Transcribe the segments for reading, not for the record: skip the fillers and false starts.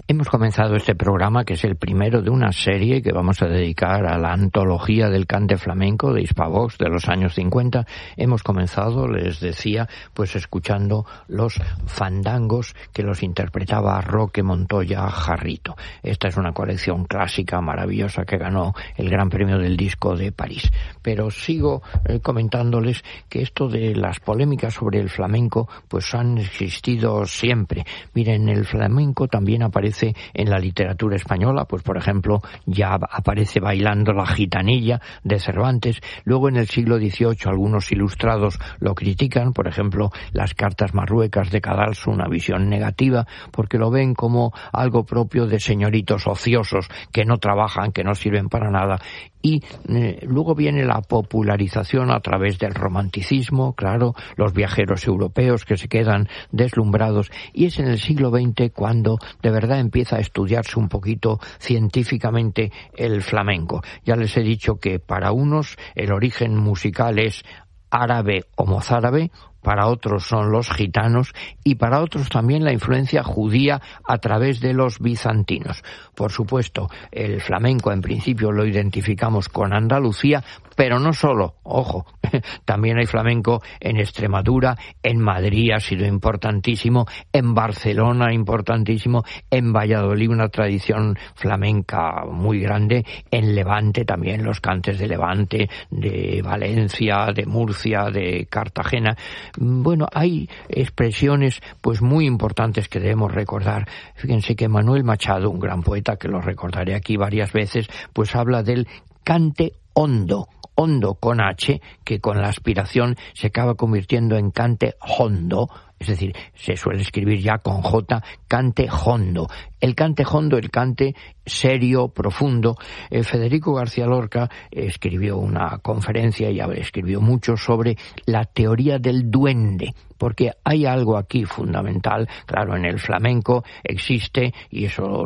Hemos comenzado este programa, que es el primero de una serie que vamos a dedicar a la antología del cante flamenco de Hispavox de los años 50. Hemos comenzado, les decía, pues escuchando los fandangos que los interpretaba Roque Montoya Jarrito. Esta es una colección clásica maravillosa que ganó el Gran Premio del Disco de París. Pero sigo comentándoles que esto de las polémicas sobre el flamenco pues han existido siempre. Miren, el flamenco también aparece en la literatura española, pues por ejemplo ya aparece Bailando la gitanilla de Cervantes. Luego en el siglo XVIII algunos ilustrados lo critican, por ejemplo las cartas marruecas de Cadalso, una visión negativa porque lo ven como algo propio de señoritos ociosos que no trabajan, que no sirven para nada. Y luego viene la popularización a través del romanticismo, claro, los viajeros europeos que se quedan deslumbrados, y es en el siglo XX cuando de verdad empieza a estudiarse un poquito científicamente el flamenco. Ya les he dicho que para unos el origen musical es árabe o mozárabe, para otros son los gitanos y para otros también la influencia judía a través de los bizantinos. Por supuesto, el flamenco en principio lo identificamos con Andalucía, pero no solo, ojo, también hay flamenco en Extremadura, en Madrid ha sido importantísimo, en Barcelona importantísimo, en Valladolid una tradición flamenca muy grande, en Levante también los cantes de Levante, de Valencia, de Murcia, de Cartagena. Bueno, hay expresiones pues muy importantes que debemos recordar. Fíjense que Manuel Machado, un gran poeta que lo recordaré aquí varias veces, pues habla del cante hondo, hondo con H, que con la aspiración se acaba convirtiendo en cante hondo, es decir, se suele escribir ya con J, cante hondo. El cante hondo, el cante serio, profundo. Federico García Lorca escribió una conferencia y escribió mucho sobre la teoría del duende, porque hay algo aquí fundamental. Claro, en el flamenco existe, y eso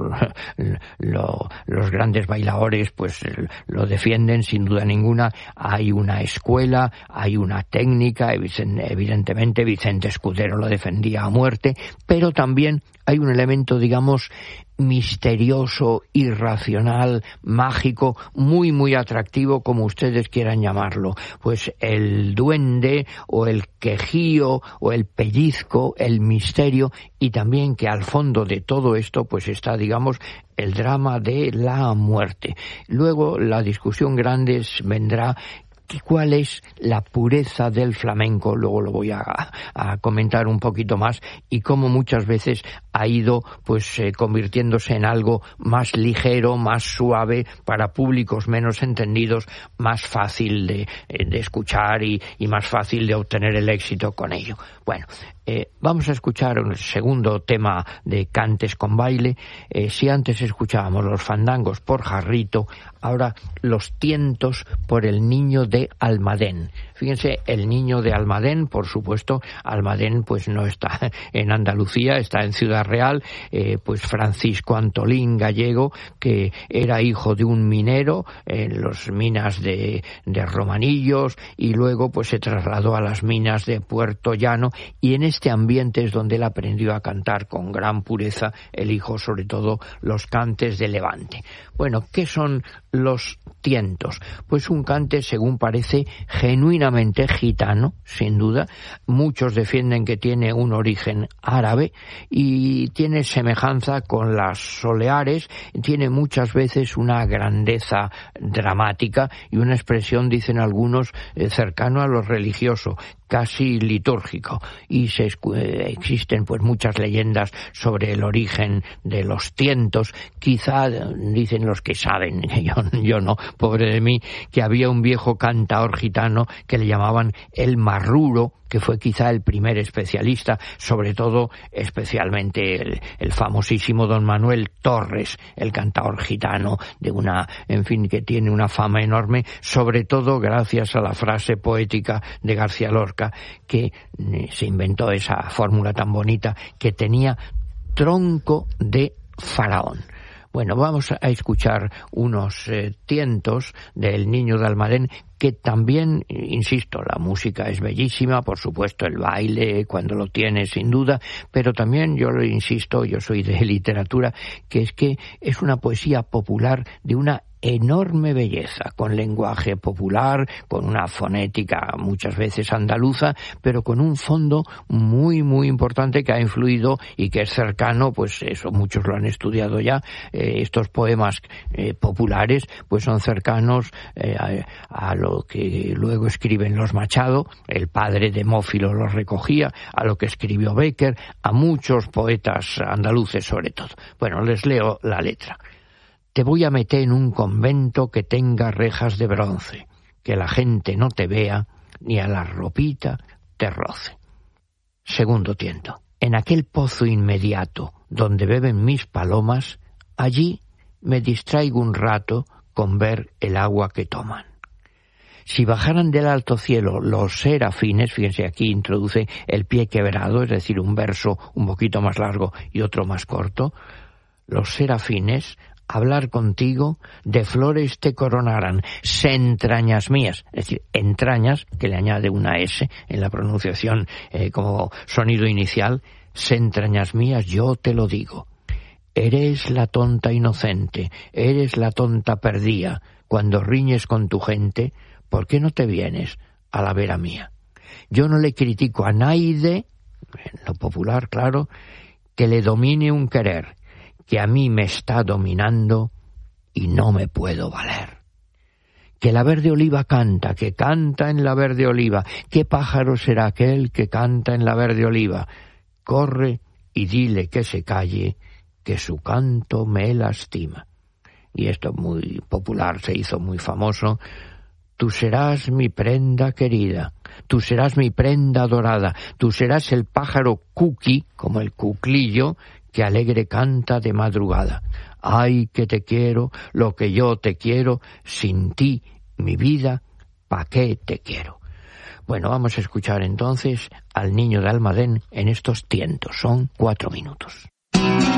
los grandes bailadores pues lo defienden sin duda ninguna, hay una escuela, hay una técnica, evidentemente Vicente Escudero lo defendía a muerte, pero también hay un elemento, digamos, misterioso, irracional, mágico, muy, muy atractivo, como ustedes quieran llamarlo. Pues el duende, o el quejío, o el pellizco, el misterio, y también que al fondo de todo esto, pues está, digamos, el drama de la muerte. Luego, la discusión grande vendrá. ¿Cuál es la pureza del flamenco? Luego lo voy a comentar un poquito más, y cómo muchas veces ha ido pues convirtiéndose en algo más ligero, más suave, para públicos menos entendidos, más fácil de escuchar y más fácil de obtener el éxito con ello. Bueno, vamos a escuchar el segundo tema de Cantes con Baile. Si antes escuchábamos los fandangos por Jarrito, ahora los tientos por el Niño de Almadén. Fíjense, el Niño de Almadén, por supuesto, Almadén pues no está en Andalucía, está en Ciudad Real. Pues Francisco Antolín Gallego, que era hijo de un minero en las minas de Romanillos, y luego pues se trasladó a las minas de Puerto Llano, y en este ambiente es donde él aprendió a cantar con gran pureza, el hijo sobre todo, los cantes de Levante. Bueno, ¿qué son los tientos? Pues un cante, según parece, genuinamente gitano, sin duda. Muchos defienden que tiene un origen árabe y tiene semejanza con las soleares, tiene muchas veces una grandeza dramática y una expresión, dicen algunos, cercano a lo religioso, casi litúrgico, y existen pues muchas leyendas sobre el origen de los tientos. Quizá dicen los que saben, yo no, pobre de mí, que había un viejo cantaor gitano que le llamaban el marruro, que fue quizá el primer especialista, sobre todo, especialmente el famosísimo don Manuel Torres, el cantaor gitano que tiene una fama enorme, sobre todo gracias a la frase poética de García Lorca, que se inventó esa fórmula tan bonita, que tenía tronco de faraón. Bueno, vamos a escuchar unos tientos del Niño de Almadén, que también, insisto, la música es bellísima, por supuesto el baile cuando lo tiene sin duda, pero también yo lo insisto, yo soy de literatura, que es una poesía popular de una enorme belleza, con lenguaje popular, con una fonética muchas veces andaluza, pero con un fondo muy, muy importante que ha influido y que es cercano, pues eso muchos lo han estudiado ya, estos poemas populares, pues son cercanos a lo que luego escriben los Machado, el padre de Mófilo los recogía, a lo que escribió Bécquer, a muchos poetas andaluces sobre todo. Bueno, les leo la letra. Te voy a meter en un convento que tenga rejas de bronce, que la gente no te vea, ni a la ropita te roce. Segundo tiento. En aquel pozo inmediato donde beben mis palomas, allí me distraigo un rato con ver el agua que toman. Si bajaran del alto cielo los serafines, fíjense aquí introduce el pie quebrado, es decir, un verso un poquito más largo y otro más corto, los serafines hablar contigo, de flores te coronaran, se entrañas mías, es decir, entrañas, que le añade una S en la pronunciación como sonido inicial, se entrañas mías, yo te lo digo. Eres la tonta inocente, eres la tonta perdía, cuando riñes con tu gente, ¿por qué no te vienes a la vera mía? Yo no le critico a naide, en lo popular, claro, que le domine un querer, que a mí me está dominando y no me puedo valer. Que la verde oliva canta, que canta en la verde oliva. ¿Qué pájaro será aquel que canta en la verde oliva? Corre y dile que se calle, que su canto me lastima. Y esto muy popular, se hizo muy famoso. Tú serás mi prenda querida, tú serás mi prenda dorada, tú serás el pájaro cuqui, como el cuclillo, que alegre canta de madrugada. Ay, que te quiero, lo que yo te quiero, sin ti, mi vida, ¿pa' qué te quiero? Bueno, vamos a escuchar entonces al Niño de Almadén en estos tientos. Son 4 minutos.